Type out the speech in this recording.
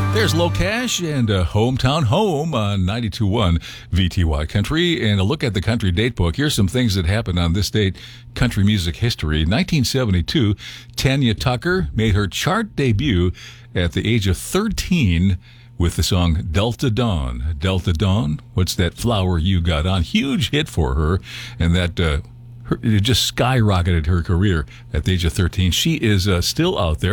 There's Low Cash and Hometown Home on 92.1 VTY Country. And a look at the country date book. Here's some things that happened on this date, country music history. 1972, Tanya Tucker made her chart debut at the age of 13 with the song Delta Dawn. Delta Dawn, what's that flower you got on? Huge hit for her. And that it just skyrocketed her career at the age of 13. She is still out there.